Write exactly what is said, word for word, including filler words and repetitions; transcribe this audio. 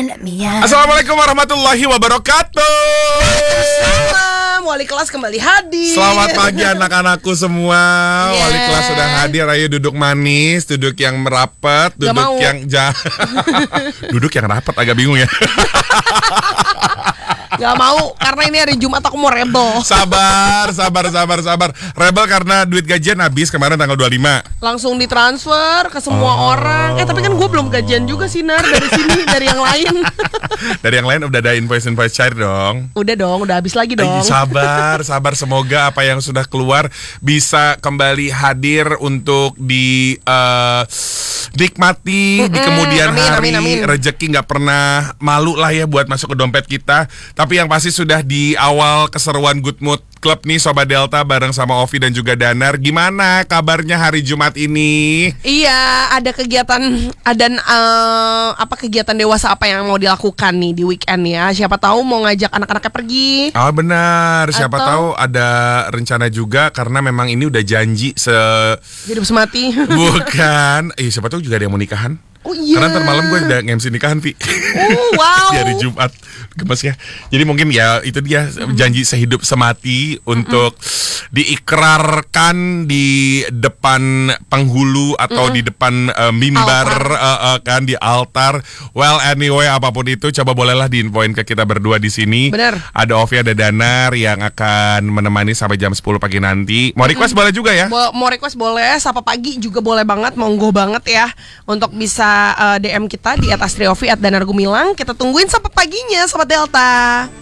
and Mia. Assalamualaikum warahmatullahi wabarakatuh. Salam, wali kelas kembali hadir. Selamat pagi anak-anakku semua. Yeah. Wali kelas sudah hadir. Ayo duduk manis, duduk yang merapat, duduk mau. yang ja- duduk yang rapat, agak bingung ya. Gak mau, karena ini hari Jumat aku mau rebel. Sabar, sabar, sabar, sabar. Rebel karena duit gajian habis kemarin tanggal dua puluh lima. Langsung ditransfer ke semua Oh. orang. Eh tapi kan gue belum gajian juga sih, Nar. Dari sini, dari yang lain. Dari yang lain udah ada invoice-invoice cair dong. Udah dong, udah habis lagi dong. Ay, sabar, sabar. Semoga apa yang sudah keluar bisa kembali hadir untuk di uh, nikmati di kemudian amin, hari. amin, amin. Rezeki nggak pernah malu lah ya buat masuk ke dompet kita. Tapi yang pasti sudah di awal keseruan Good Mood Club nih Sobat Delta bareng sama Ovi dan juga Danar. Gimana kabarnya hari Jumat ini? Iya, ada kegiatan ada uh, apa kegiatan dewasa apa yang mau dilakukan nih di weekend ya? Siapa tahu mau ngajak anak-anaknya pergi. Oh benar, siapa Atau- tahu ada rencana juga karena memang ini udah janji se Hidup semati. bukan. Eh siapa tahu juga ada yang mau nikahan. Oh iya. Karena ntar malam gue udah nge-M C nikahan, Vi. Oh wow. Di hari Jumat. Gemes ya. Jadi mungkin ya itu dia janji sehidup semati untuk diikrarkan di depan penghulu atau di depan uh, mimbar uh, uh, kan di altar. Well anyway apapun itu coba bolehlah diinfoin ke kita berdua di sini. Bener. Ada Ovi, ada Danar yang akan menemani sampai jam sepuluh pagi nanti. Mau request boleh juga ya? Bo- mau request boleh, sapa pagi juga boleh banget, monggo banget ya untuk bisa uh, D M kita di at Astri Ovi at Danar Gumilang. Kita tungguin sapa paginya, Sobat Delta.